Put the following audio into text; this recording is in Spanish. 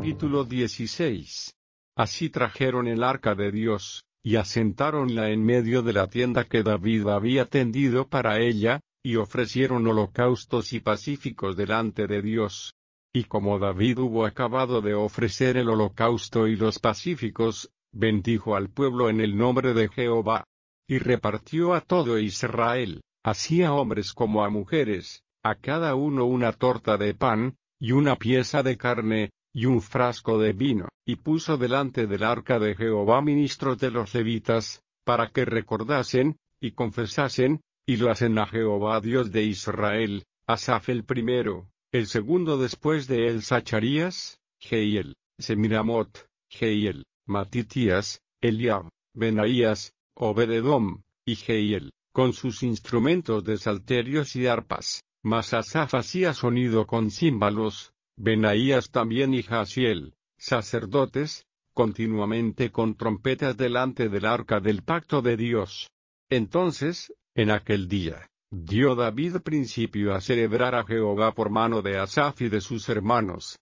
Capítulo 16. Así trajeron el arca de Dios, y asentáronla en medio de la tienda que David había tendido para ella, y ofrecieron holocaustos y pacíficos delante de Dios. Y como David hubo acabado de ofrecer el holocausto y los pacíficos, bendijo al pueblo en el nombre de Jehová. Y repartió a todo Israel, así a hombres como a mujeres, a cada uno una torta de pan, y una pieza de carne, y un frasco de vino, y puso delante del arca de Jehová ministros de los levitas, para que recordasen, y confesasen, y lo hacen a Jehová Dios de Israel, Asaf el primero, el segundo después de él Zacharías, Jehiel, Semiramot, Jehiel, Matitías, Eliab, Benaías, Obed-edom, y Jehiel, con sus instrumentos de salterios y arpas. Mas Asaf hacía sonido con címbalos, Benaías también y Jaziel, sacerdotes, continuamente con trompetas delante del arca del pacto de Dios. Entonces, en aquel día, dio David principio a celebrar a Jehová por mano de Asaf y de sus hermanos,